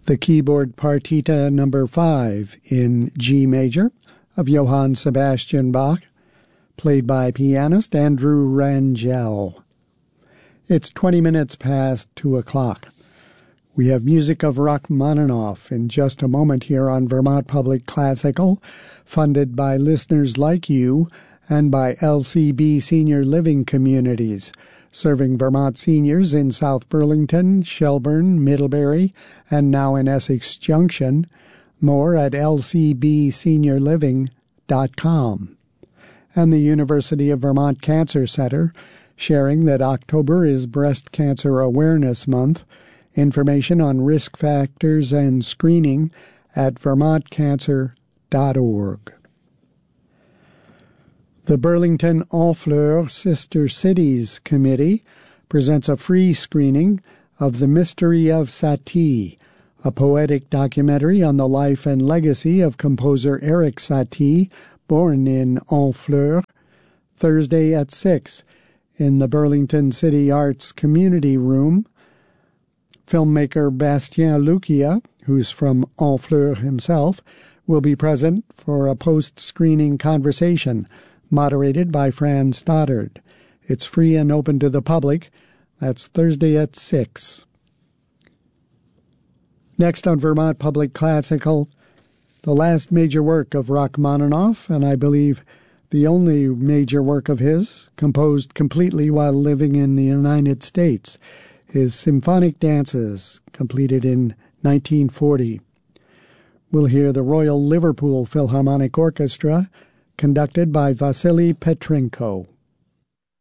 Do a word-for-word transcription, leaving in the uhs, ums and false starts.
the keyboard partita number five in G major of Johann Sebastian Bach, played by pianist Andrew Rangel. It's twenty minutes past two o'clock. We have music of Rachmaninoff in just a moment here on Vermont Public Classical, funded by listeners like you and by L C B Senior Living Communities, serving Vermont seniors in South Burlington, Shelburne, Middlebury, and now in Essex Junction. More at l c b senior living dot com. And the University of Vermont Cancer Center, sharing that October is Breast Cancer Awareness Month. Information on risk factors and screening at vermont cancer dot org. The Burlington Honfleur Sister Cities Committee presents a free screening of The Mystery of Satie, a poetic documentary on the life and legacy of composer Erik Satie, born in Honfleur, Thursday at six in the Burlington City Arts Community Room. Filmmaker Bastien Lucia, who's from Honfleur himself, will be present for a post-screening conversation moderated by Fran Stoddard. It's free and open to the public. That's Thursday at six. Next on Vermont Public Classical, the last major work of Rachmaninoff, and I believe the only major work of his, composed completely while living in the United States, his Symphonic Dances, completed in nineteen forty. We'll hear the Royal Liverpool Philharmonic Orchestra, conducted by Vasily Petrenko.